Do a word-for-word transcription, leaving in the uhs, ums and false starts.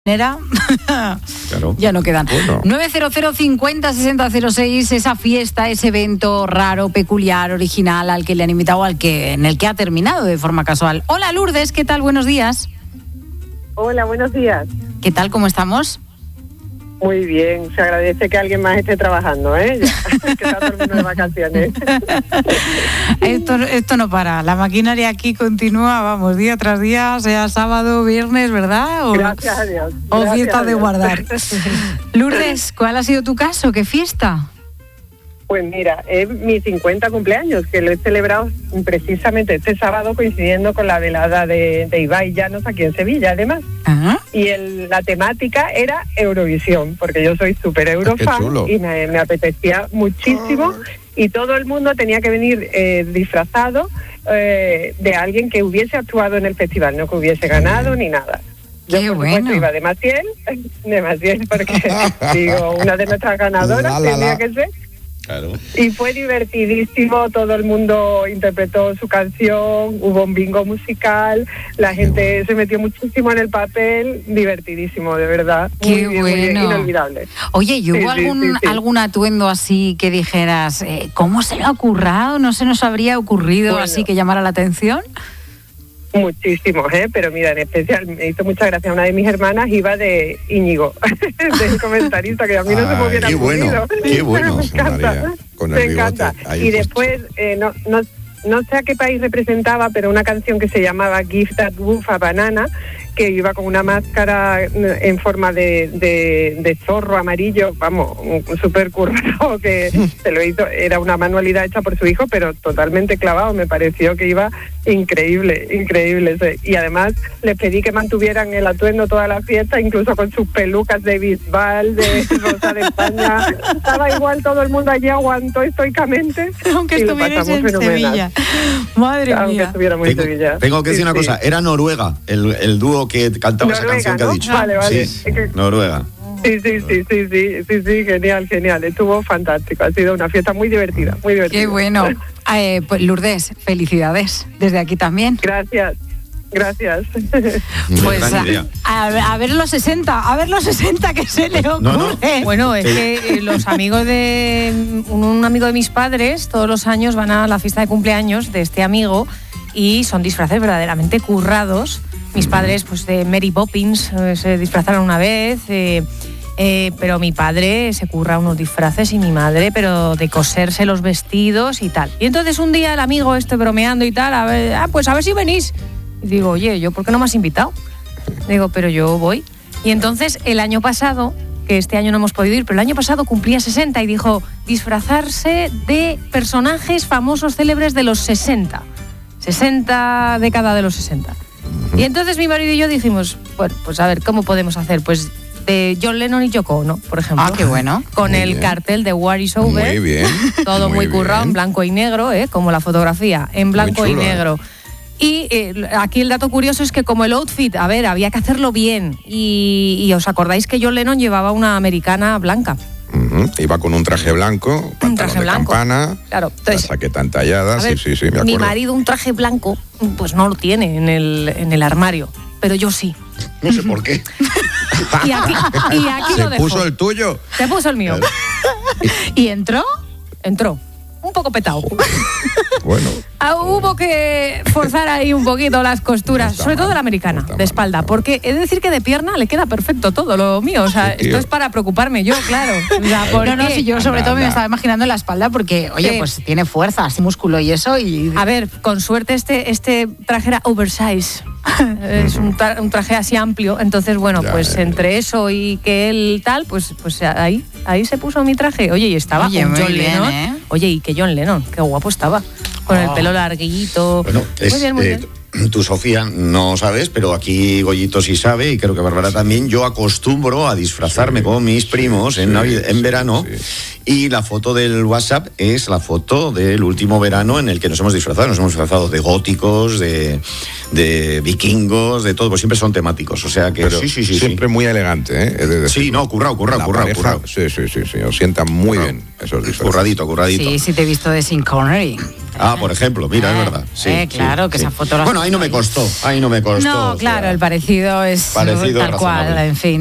Era Claro. ya no quedan. Bueno. nueve cero cero cincuenta sesenta cero seis, esa fiesta, ese evento raro, peculiar, original al que le han invitado, al que en el que ha terminado de forma casual. Hola Lourdes, ¿qué tal? Buenos días. Hola, buenos días. ¿Qué tal? ¿Cómo estamos? Muy bien, se agradece que alguien más esté trabajando, ¿eh? Ya, que está todo el mundo de vacaciones. esto, esto no para, la maquinaria aquí continúa, vamos, día tras día, sea sábado, viernes, ¿verdad? O, Gracias a Dios. O Gracias fiesta a de Dios. guardar. Lourdes, ¿cuál ha sido tu caso? ¿Qué fiesta? Pues mira, es mi cincuenta cumpleaños, que lo he celebrado precisamente este sábado, coincidiendo con la velada de, de Ibai Llanos aquí en Sevilla, además. Ajá. Y el, la temática era Eurovisión, porque yo soy súper eurofan chulo. y me, me apetecía muchísimo. Y todo el mundo tenía que venir eh, disfrazado eh, de alguien que hubiese actuado en el festival, no que hubiese ganado ni nada. Yo, Qué por bueno. supuesto, iba de Maciel, de Maciel, porque digo, una de nuestras ganadoras La, la, tenía la. que ser. Claro. Y fue divertidísimo, todo el mundo interpretó su canción, hubo un bingo musical, la gente se metió muchísimo en el papel, divertidísimo, de verdad. Qué muy, bien, bueno. muy bien, inolvidable. Oye, ¿y hubo Sí, sí, algún, sí, sí. algún atuendo así que dijeras, eh, ¿cómo se le ha ocurrido? ¿No se nos habría ocurrido Bueno. así que llamara la atención? Muchísimos, ¿eh? Pero mira, en especial me hizo mucha gracia, una de mis hermanas iba de Íñigo, del comentarista, que a mí no se me Ay, hubiera qué bueno, ocurrido. qué bueno, Me encanta, María, con el me bigote encanta. ahí Y puesto. después, eh, no, no, no sé a qué país representaba, pero una canción que se llamaba Give That Wolf a Banana, que iba con una máscara en forma de, de, de zorro amarillo, vamos, súper currado, que se lo hizo, era una manualidad hecha por su hijo, pero totalmente clavado, me pareció que iba increíble, increíble. Y además les pedí que mantuvieran el atuendo toda la fiesta, incluso con sus pelucas de Bisbal, de Rosa de España, estaba igual, todo el mundo allí aguantó estoicamente. Aunque y lo estuvieras pasamos en fenomenal. Sevilla. Madre Aunque mía. estuviéramos en Tengo, Sevilla. tengo que decir Sí, una sí. cosa, era Noruega, el, el dúo que cantaba esa Noruega, canción que ha ¿no? dicho. Vale, vale. Sí, Es que- Noruega. Sí, sí, sí, sí, sí, sí, sí, genial, genial. Estuvo fantástico. Ha sido una fiesta muy divertida, muy divertida. Qué bueno. Eh, pues Lourdes, felicidades desde aquí también. Gracias, gracias. Pues Gran a, idea. a- a ver los sesenta, a ver los sesenta que se le ocurre. No, no. Bueno, es que eh, los amigos de un, un amigo de mis padres todos los años van a la fiesta de cumpleaños de este amigo y son disfraces verdaderamente currados. Mis padres, pues de Mary Poppins, eh, se disfrazaron una vez, eh, eh, pero mi padre se curra unos disfraces y mi madre, pero de coserse los vestidos y tal. Y entonces un día el amigo este bromeando y tal, a ver, ah, pues a ver si venís. Y digo, oye, ¿yo por qué no me has invitado? Digo, pero yo voy. Y entonces el año pasado, que este año no hemos podido ir, pero el año pasado cumplía sesenta y dijo disfrazarse de personajes famosos célebres de los sesenta. sesenta, década de los sesenta. Y entonces mi marido y yo dijimos, bueno, pues a ver, ¿cómo podemos hacer? Pues de John Lennon y Yoko Ono, por ejemplo. Ah, qué bueno. Con Muy el bien. cartel de War is Over. Muy bien. Todo muy, currado, bien. en blanco y negro, ¿eh? Como la fotografía, en blanco chulo, y negro. Y eh, aquí el dato curioso es que como el outfit, a ver, había que hacerlo bien. Y, y os acordáis que John Lennon llevaba una americana blanca. Ujú. Iba con un traje blanco, pantalón traje de blanco. campana, Claro, entonces, la saqueta entallada, a sí, ver, sí, sí, me acuerdo. mi marido un traje blanco, pues no lo tiene en el, en el armario, pero yo sí. No sé por qué. Y aquí, y aquí Se lo dejo. puso el tuyo. Se puso el mío. ¿Y entró? Entró. Un poco petado. Bueno, Ah, hubo que forzar ahí un poquito las costuras, No está sobre todo mal, la americana, no está de mal, espalda, no está porque he de decir que de pierna le queda perfecto todo lo mío. O sea, Sí, tío. esto es para preocuparme yo, claro. O sea, ¿por No, no, qué? si yo sobre Anda, todo me anda. estaba imaginando la espalda porque, oye, Sí. pues tiene fuerza, así músculo y eso y... A ver, con suerte este, este traje era oversize. Es un, tra- un traje así amplio. Entonces, bueno, Ya, pues ya, entre eso y que él tal, pues, pues ahí, ahí se puso mi traje. Oye, y estaba Oye, con muy John bien, Lennon. ¿eh? Oye, y que John Lennon, qué guapo estaba. Con el Oh. pelo larguito. bueno, es, muy bien, muy eh, bien. tú, Sofía, no sabes, pero aquí Goyito sí sabe, y creo que Bárbara también. Yo acostumbro a disfrazarme Sí, con mis primos en, sí, Navidad, en sí, verano. sí. Y la foto del WhatsApp es la foto del último verano en el que nos hemos disfrazado. Nos hemos disfrazado de góticos, de, de vikingos, de todo. Pues siempre son temáticos. O sea que Pero sí, sí, sí. siempre sí. muy elegante, ¿eh? He de decir. Sí, no, currao, currao, La currao, pareja, currao. Sí, sí, sí, sí, os sienta muy Currao. bien. esos disfraces. Curradito, curradito. Sí, sí te he visto de Sean Connery. Ah, por ejemplo, mira, Eh, es verdad. Sí, eh, claro, sí, que sí. esa foto la- Bueno, ahí no me costó, ahí no me costó. No, o claro, sea, el parecido es parecido tal cual, razonable. en fin.